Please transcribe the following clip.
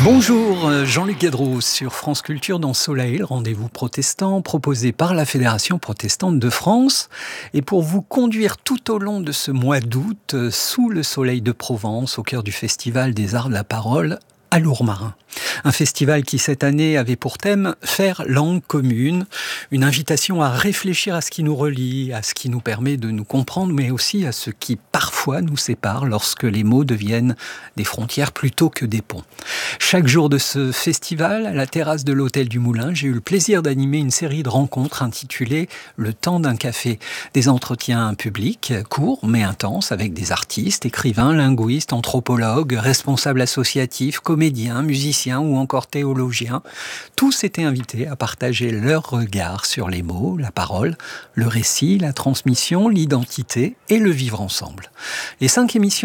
Bonjour, Jean-Luc Guedrouz sur France Culture dans Soleil, le rendez-vous protestant proposé par la Fédération protestante de France. Et pour vous conduire tout au long de ce mois d'août, sous le soleil de Provence, au cœur du Festival des Arts de la Parole, à Lourmarin. Un festival qui cette année avait pour thème « Faire langue commune », une invitation à réfléchir à ce qui nous relie, à ce qui nous permet de nous comprendre, mais aussi à ce qui parfois nous sépare lorsque les mots deviennent des frontières plutôt que des ponts. Chaque jour de ce festival, à la terrasse de l'Hôtel du Moulin, j'ai eu le plaisir d'animer une série de rencontres intitulées « Le temps d'un café ». Des entretiens publics, courts mais intenses, avec des artistes, écrivains, linguistes, anthropologues, responsables associatifs, comédiens, musiciens ou encore théologiens. Tous étaient invités à partager leur regard sur les mots, la parole, le récit, la transmission, l'identité et le vivre ensemble. Les 5 émissions